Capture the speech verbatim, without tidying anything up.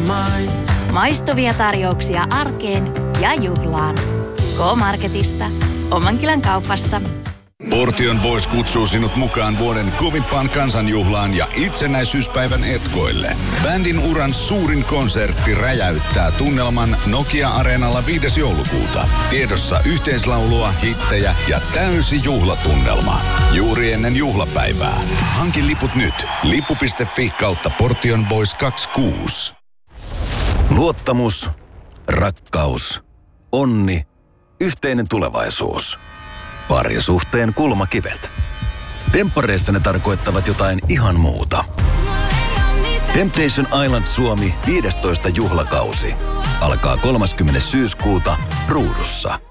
mine. Maistuvia tarjouksia arkeen ja juhlaan. K-Marketista. Omankylän kaupasta. Portion Boys kutsuu sinut mukaan vuoden kovimpaan kansanjuhlaan ja itsenäisyyspäivän etkoille. Bändin uran suurin konsertti räjäyttää tunnelman Nokia-areenalla viides joulukuuta. Tiedossa yhteislaulua, hittejä ja täysi juhlatunnelma. Juuri ennen juhlapäivää. Hankin liput nyt. Lippu piste fi kautta Portion Boys kaksikymmentäkuusi. Luottamus, rakkaus, onni, yhteinen tulevaisuus. Parisuhteen kulmakivet. Temppareissa ne tarkoittavat jotain ihan muuta. Temptation Island Suomi viidestoista juhlakausi. Alkaa kolmaskymmenes syyskuuta Ruudussa.